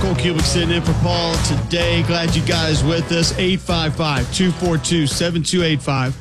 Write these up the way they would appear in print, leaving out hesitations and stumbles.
Cole Cubic sitting in for Paul today. Glad you guys with us. 855-242-7285.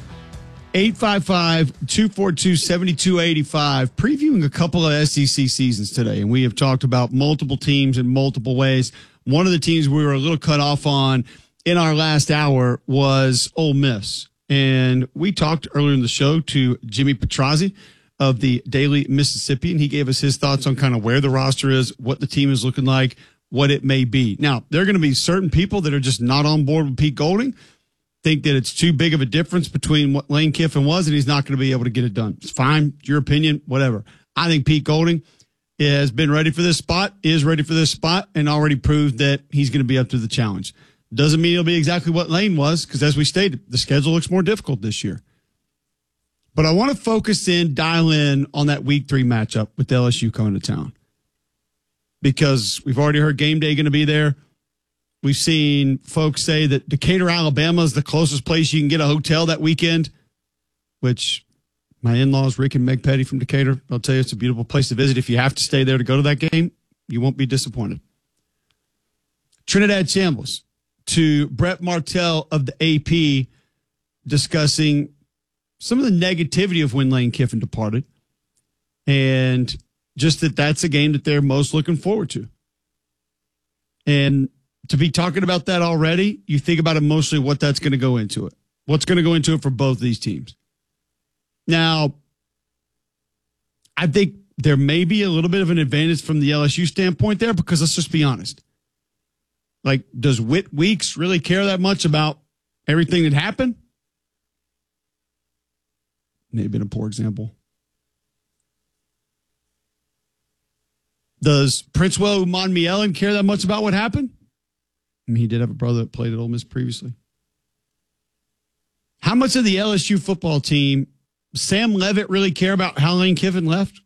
855-242-7285. Previewing a couple of SEC seasons today, and we have talked about multiple teams in multiple ways. One of the teams we were a little cut off on in our last hour was Ole Miss. And we talked earlier in the show to Jimmy Petrozzi of the Daily Mississippi, and he gave us his thoughts on kind of where the roster is, what the team is looking like, what it may be. Now, there are going to be certain people that are just not on board with Pete Golding, think that it's too big of a difference between what Lane Kiffin was, and he's not going to be able to get it done. It's fine. It's your opinion, whatever. I think Pete Golding has been ready for this spot, is ready for this spot, and already proved that he's going to be up to the challenge. Doesn't mean it'll be exactly what Lane was, because as we stated, the schedule looks more difficult this year. But I want to focus in, dial in on that week 3 matchup with LSU coming to town. Because we've already heard game day going to be there. We've seen folks say that Decatur, Alabama is the closest place you can get a hotel that weekend, which my in-laws, Rick and Meg Petty from Decatur, I'll tell you it's a beautiful place to visit. If you have to stay there to go to that game, you won't be disappointed. Trinidad Chambliss to Brett Martell of the AP discussing some of the negativity of when Lane Kiffin departed, and just that's a game that they're most looking forward to. And to be talking about that already, you think about emotionally what that's going to go into it. What's going to go into it for both these teams. Now, I think there may be a little bit of an advantage from the LSU standpoint there, because let's just be honest. Like, does Whit Weeks really care that much about everything that happened? May have been a poor example. Does Princewell Umanmielen care that much about what happened? I mean, he did have a brother that played at Ole Miss previously. How much of the LSU football team, Sam Leavitt, really care about how Lane Kiffin left?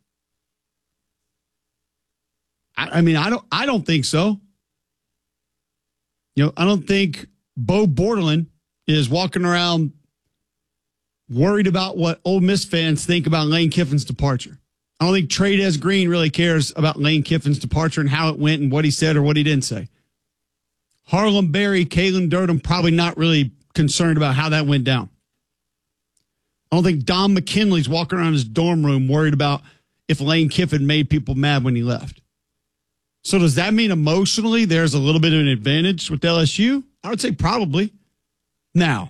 I mean, I don't think so. You know, I don't think Bo Bordelon is walking around worried about what Ole Miss fans think about Lane Kiffin's departure. I don't think Trey Green really cares about Lane Kiffin's departure and how it went and what he said or what he didn't say. Harlem Berry, Kalen Durham, probably not really concerned about how that went down. I don't think Don McKinley's walking around his dorm room worried about if Lane Kiffin made people mad when he left. So does that mean emotionally there's a little bit of an advantage with LSU? I would say probably. Now,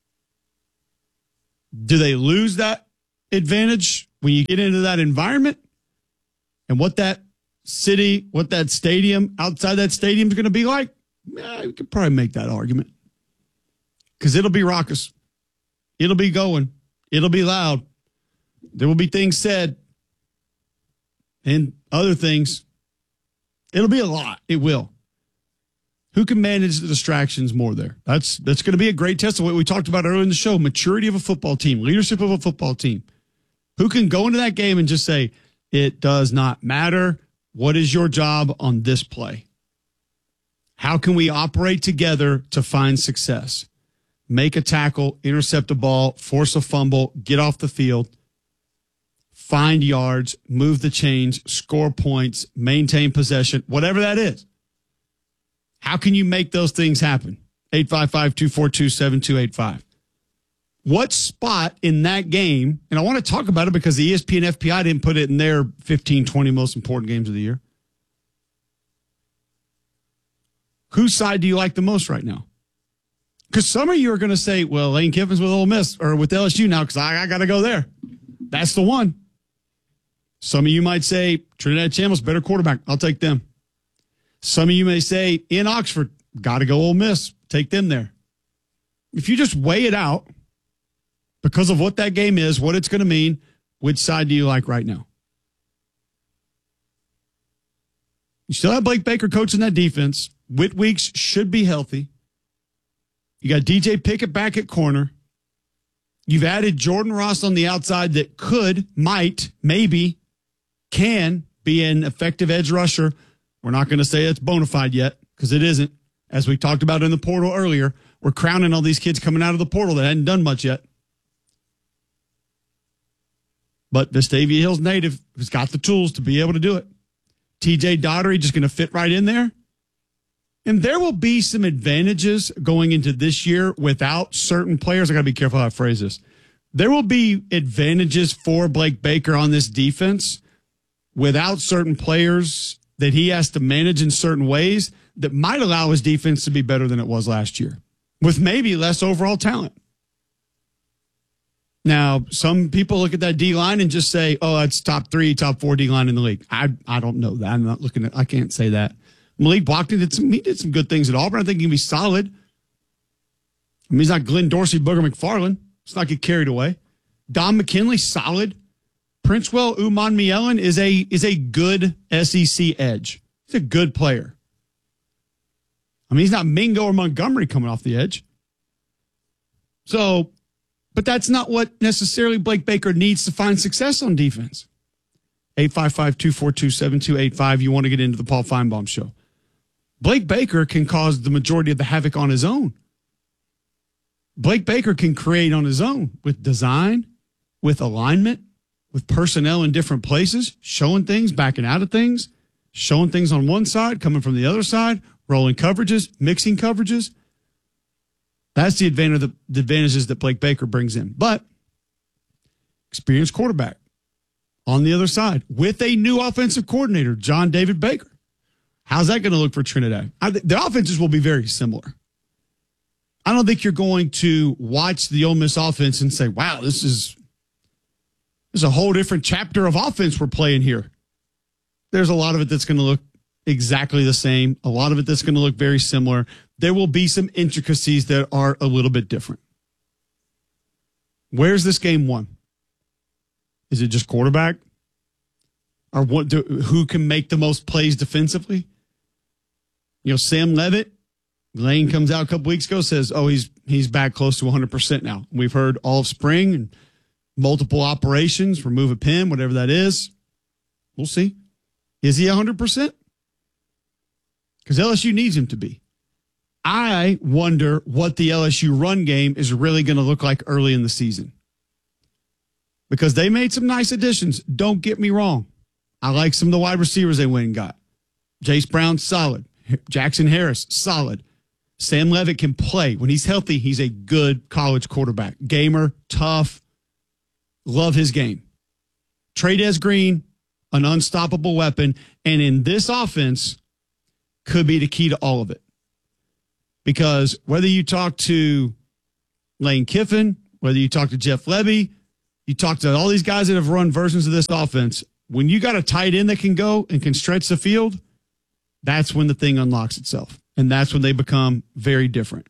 do they lose that advantage when you get into that environment and what that city, what that stadium, outside that stadium is going to be like? Yeah, you could probably make that argument, because it'll be raucous. It'll be going. It'll be loud. There will be things said and other things. It'll be a lot. It will. Who can manage the distractions more there? That's going to be a great test of what we talked about earlier in the show. Maturity of a football team, leadership of a football team. Who can go into that game and just say, it does not matter. What is your job on this play? How can we operate together to find success? Make a tackle, intercept a ball, force a fumble, get off the field, find yards, move the chains, score points, maintain possession, whatever that is. How can you make those things happen? 855-242-7285. What spot in that game, and I want to talk about it because the ESPN FPI didn't put it in their 15, 20 most important games of the year. Whose side do you like the most right now? Because some of you are going to say, well, Lane Kiffin's with Ole Miss or with LSU now because I got to go there. That's the one. Some of you might say, Trinidad Chambliss, better quarterback. I'll take them. Some of you may say, in Oxford, got to go Ole Miss. Take them there. If you just weigh it out, because of what that game is, what it's going to mean, which side do you like right now? You still have Blake Baker coaching that defense. Whit Weeks should be healthy. You got DJ Pickett back at corner. You've added Jordan Ross on the outside that could, might, maybe, can be an effective edge rusher. We're not going to say it's bona fide yet because it isn't. As we talked about in the portal earlier, we're crowning all these kids coming out of the portal that hadn't done much yet. But Vestavia Hills native has got the tools to be able to do it. TJ Daugherty just going to fit right in there. And there will be some advantages going into this year without certain players. I got to be careful how I phrase this. There will be advantages for Blake Baker on this defense without certain players that he has to manage in certain ways that might allow his defense to be better than it was last year with maybe less overall talent. Now, some people look at that D-line and just say, oh, that's top 3, top 4 D-line in the league. I don't know that. I'm not looking at, I can't say that. Malik Boston did some good things at Auburn. I think he can be solid. I mean, he's not Glenn Dorsey, Booger McFarland. Let's not get carried away. Don McKinley, solid. Princewell Umanmielen is a good SEC edge. He's a good player. I mean, he's not Mingo or Montgomery coming off the edge. So, but that's not what necessarily Blake Baker needs to find success on defense. 855-242-7285. You want to get into the Paul Feinbaum Show. Blake Baker can cause the majority of the havoc on his own. Blake Baker can create on his own with design, with alignment, with personnel in different places, showing things, backing out of things, showing things on one side, coming from the other side, rolling coverages, mixing coverages. That's the advantages that Blake Baker brings in. But experienced quarterback on the other side with a new offensive coordinator, John David Baker. How's that going to look for Trinidad? The offenses will be very similar. I don't think you're going to watch the Ole Miss offense and say, wow, this is a whole different chapter of offense we're playing here. There's a lot of it that's going to look exactly the same. A lot of it that's going to look very similar. There will be some intricacies that are a little bit different. Where's this game won? Is it just quarterback? Or who can make the most plays defensively? You know, Sam Levitt, Lane comes out a couple weeks ago, says, oh, he's back close to 100% now. We've heard all of spring and multiple operations, remove a pin, whatever that is. We'll see. Is he 100%? Because LSU needs him to be. I wonder what the LSU run game is really going to look like early in the season. Because they made some nice additions. Don't get me wrong. I like some of the wide receivers they went and got. Jace Brown, solid. Jackson Harris, solid. Sam Levitt can play. When he's healthy, he's a good college quarterback. Gamer, tough. Love his game. Trey'Dez Green, an unstoppable weapon. And in this offense, could be the key to all of it. Because whether you talk to Lane Kiffin, whether you talk to Jeff Lebby, you talk to all these guys that have run versions of this offense, when you got a tight end that can go and can stretch the field, that's when the thing unlocks itself. And that's when they become very different.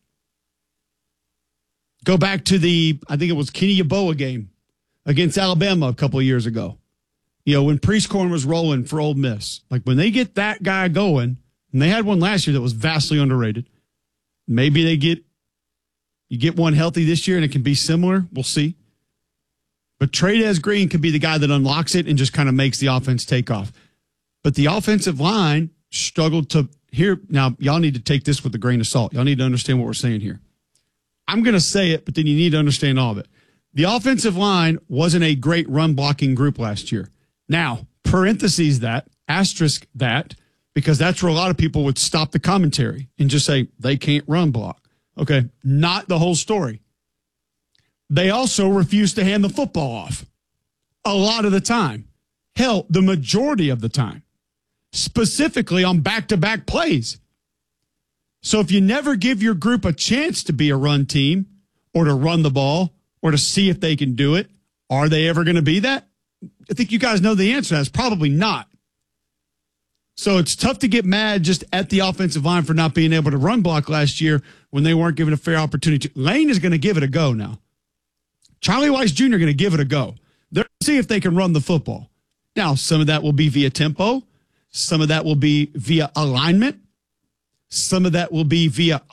Go back to I think it was Kenny Yeboah game against Alabama a couple of years ago. You know, when Priestcorn was rolling for Ole Miss. Like when they get that guy going, and they had one last year that was vastly underrated. Maybe you get one healthy this year and it can be similar. We'll see. But Trey'Dez Green could be the guy that unlocks it and just kind of makes the offense take off. But the offensive line struggled to here. Now, y'all need to take this with a grain of salt. Y'all need to understand what we're saying here. I'm going to say it, but then you need to understand all of it. The offensive line wasn't a great run blocking group last year. Now, parentheses that, asterisk that, because that's where a lot of people would stop the commentary and just say they can't run block. Okay, not the whole story. They also refuse to hand the football off a lot of the time. Hell, the majority of the time, specifically on back-to-back plays. So if you never give your group a chance to be a run team or to run the ball or to see if they can do it, are they ever going to be that? I think you guys know the answer. That's probably not. So it's tough to get mad just at the offensive line for not being able to run block last year when they weren't given a fair opportunity. Lane is going to give it a go now. Charlie Weiss Jr. going to give it a go. They're going to see if they can run the football. Now, some of that will be via tempo. Some of that will be via alignment. Some of that will be via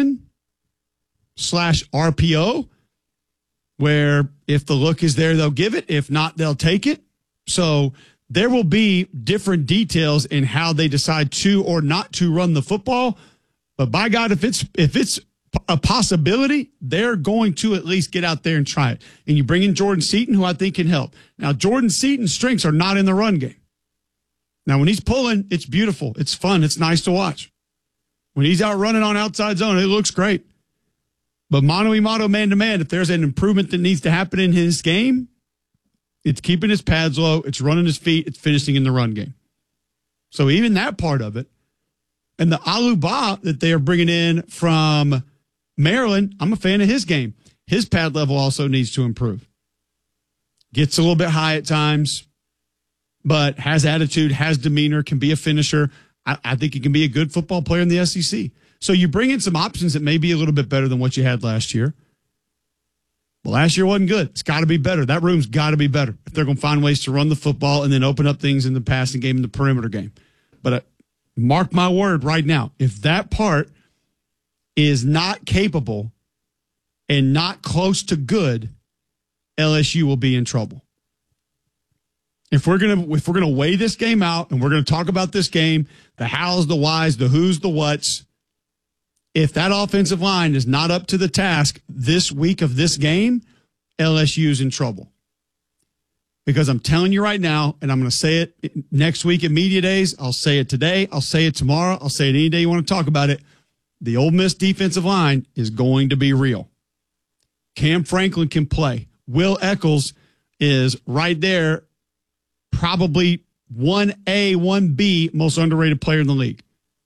option/RPO, where if the look is there, they'll give it. If not, they'll take it. So there will be different details in how they decide to or not to run the football. But by God, if it's a possibility, they're going to at least get out there and try it. And you bring in Jordan Seaton, who I think can help. Now, Jordan Seaton's strengths are not in the run game. Now, when he's pulling, it's beautiful. It's fun. It's nice to watch. When he's out running on outside zone, it looks great. But mano-a-mano, man-to-man, if there's an improvement that needs to happen in his game, it's keeping his pads low, it's running his feet, it's finishing in the run game. So even that part of it, and the Aluba that they are bringing in from Maryland, I'm a fan of his game. His pad level also needs to improve. Gets a little bit high at times, but has attitude, has demeanor, can be a finisher. I think he can be a good football player in the SEC. So you bring in some options that may be a little bit better than what you had last year. Well, last year wasn't good. It's got to be better. That room's got to be better if they're going to find ways to run the football and then open up things in the passing game and the perimeter game. But mark my word right now, if that part is not capable and not close to good, LSU will be in trouble. If we're gonna weigh this game out and we're gonna talk about this game, the hows, the whys, the who's, the whats, if that offensive line is not up to the task this week of this game, LSU is in trouble. Because I'm telling you right now, and I'm going to say it next week at Media Days, I'll say it today, I'll say it tomorrow, I'll say it any day you want to talk about it, the Ole Miss defensive line is going to be real. Cam Franklin can play. Will Eccles is right there, probably 1A, 1B most underrated player in the league.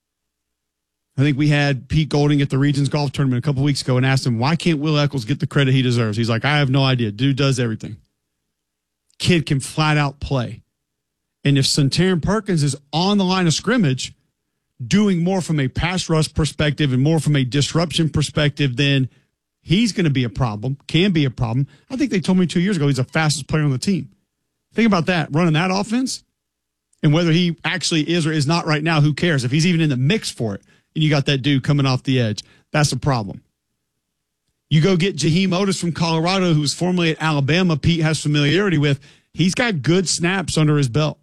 I think we had Pete Golding at the Regions Golf Tournament a couple weeks ago and asked him, why can't Will Eccles get the credit he deserves? He's like, I have no idea. Dude does everything. Kid can flat out play. And if Santarin Perkins is on the line of scrimmage doing more from a pass rush perspective and more from a disruption perspective, then he's going to be a problem, can be a problem. I think they told me 2 years ago he's the fastest player on the team. Think about that, running that offense, and whether he actually is or is not right now, who cares? If he's even in the mix for it, and you got that dude coming off the edge, that's a problem. You go get Jaheim Otis from Colorado, who was formerly at Alabama, Pete has familiarity with. He's got good snaps under his belt,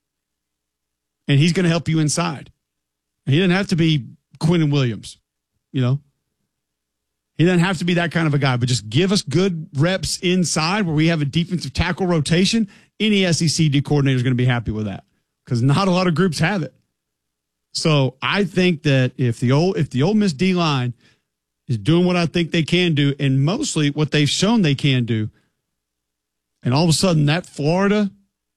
and he's going to help you inside. And he doesn't have to be Quinnen Williams, you know. He doesn't have to be that kind of a guy, but just give us good reps inside where we have a defensive tackle rotation. Any SEC D coordinator is going to be happy with that because not a lot of groups have it. So I think that if the Ole Miss D-line is doing what I think they can do, and mostly what they've shown they can do, and all of a sudden that that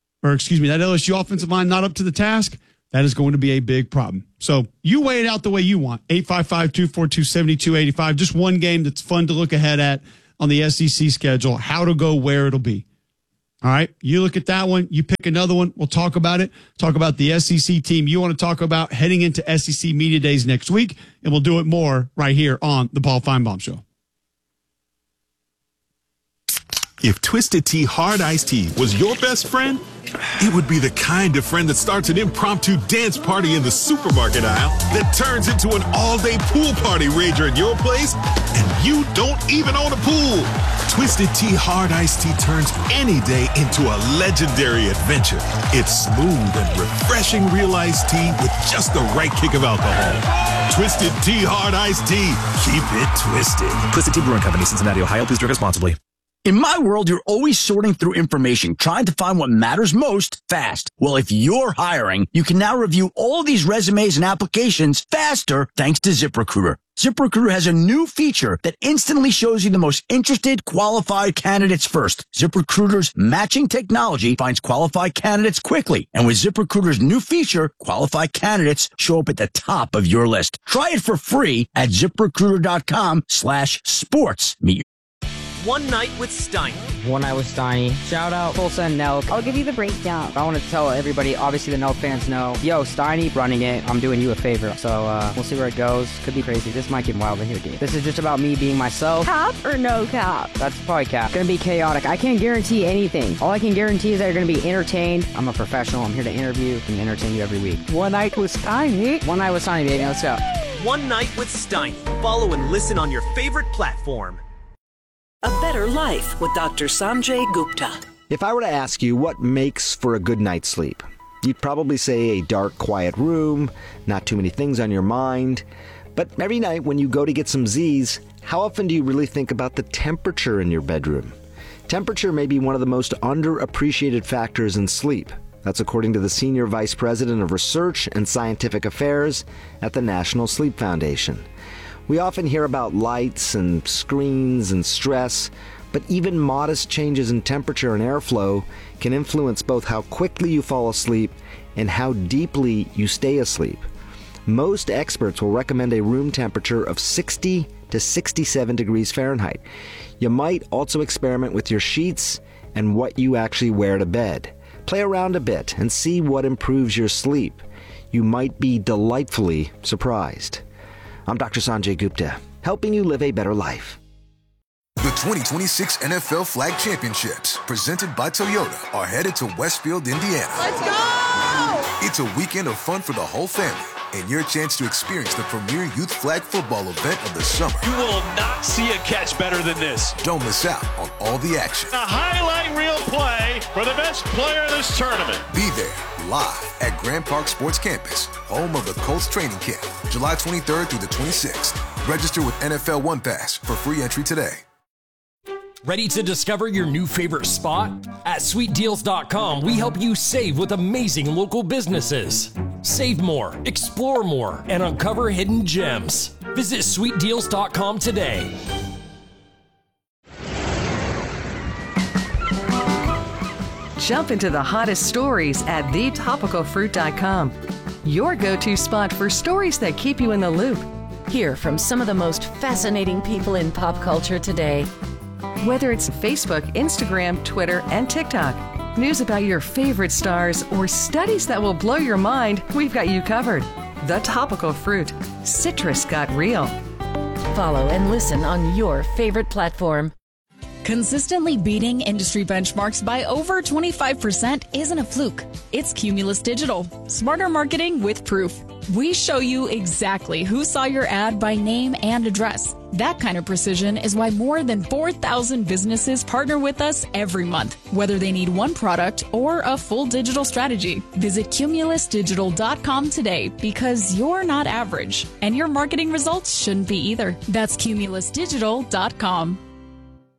LSU offensive line not up to the task, that is going to be a big problem. So you weigh it out the way you want. 855-242-7285. Just one game that's fun to look ahead at on the SEC schedule, how to go, where it'll be. All right, you look at that one, you pick another one, we'll talk about it, talk about the SEC team you want to talk about heading into SEC Media Days next week, and we'll do it more right here on the Paul Feinbaum Show. If Twisted Tea Hard Iced Tea was your best friend, it would be the kind of friend that starts an impromptu dance party in the supermarket aisle that turns into an all-day pool party rager at your place, and you don't even own a pool. Twisted Tea Hard Iced Tea turns any day into a legendary adventure. It's smooth and refreshing real iced tea with just the right kick of alcohol. Twisted Tea Hard Iced Tea. Keep it twisted. Twisted Tea Brewing Company, Cincinnati, Ohio. Please drink responsibly. In my world, you're always sorting through information, trying to find what matters most fast. Well, if you're hiring, you can now review all these resumes and applications faster thanks to ZipRecruiter. ZipRecruiter has a new feature that instantly shows you the most interested, qualified candidates first. ZipRecruiter's matching technology finds qualified candidates quickly. And with ZipRecruiter's new feature, qualified candidates show up at the top of your list. Try it for free at ZipRecruiter.com/sports. Meet One Night with Steiny. One Night with Steiny. Shout out Tulsa and Nelk. I'll give you the breakdown. I want to tell everybody, obviously the Nelk fans know, yo, Steiny running it. I'm doing you a favor. So we'll see where it goes. Could be crazy. This might get wild in here, dude. This is just about me being myself. Cap or no cap? That's probably cap. Gonna be chaotic. I can't guarantee anything. All I can guarantee is that you're gonna be entertained. I'm a professional. I'm here to interview and entertain you every week. One Night with Steiny. One Night with Steiny, baby. Let's go. One Night with Steiny. Follow and listen on your favorite platform. A Better Life with Dr. Sanjay Gupta. If I were to ask you what makes for a good night's sleep, you'd probably say a dark, quiet room, not too many things on your mind. But every night when you go to get some Z's, how often do you really think about the temperature in your bedroom? Temperature may be one of the most underappreciated factors in sleep. That's according to the Senior Vice President of Research and Scientific Affairs at the National Sleep Foundation. We often hear about lights and screens and stress, but even modest changes in temperature and airflow can influence both how quickly you fall asleep and how deeply you stay asleep. Most experts will recommend a room temperature of 60 to 67 degrees Fahrenheit. You might also experiment with your sheets and what you actually wear to bed. Play around a bit and see what improves your sleep. You might be delightfully surprised. I'm Dr. Sanjay Gupta, helping you live a better life. The 2026 NFL Flag Championships, presented by Toyota, are headed to Westfield, Indiana. Let's go! It's a weekend of fun for the whole family and your chance to experience the premier youth flag football event of the summer. You will not see a catch better than this. Don't miss out on all the action. A highlight reel play for the best player in this tournament. Be there live at Grand Park Sports Campus, home of the Colts training camp, July 23rd through the 26th. Register with NFL One Pass for free entry today. Ready to discover your new favorite spot? At SweetDeals.com, we help you save with amazing local businesses. Save more, explore more, and uncover hidden gems. Visit SweetDeals.com today. Jump into the hottest stories at thetopicalfruit.com. Your go-to spot for stories that keep you in the loop. Hear from some of the most fascinating people in pop culture today. Whether it's Facebook, Instagram, Twitter, and TikTok, news about your favorite stars, or studies that will blow your mind, we've got you covered. The Topical Fruit. Citrus got real. Follow and listen on your favorite platform. Consistently beating industry benchmarks by over 25% isn't a fluke. It's Cumulus Digital. Smarter marketing with proof. We show you exactly who saw your ad by name and address. That kind of precision is why more than 4,000 businesses partner with us every month, whether they need one product or a full digital strategy. Visit cumulusdigital.com today because you're not average, and your marketing results shouldn't be either. That's cumulusdigital.com.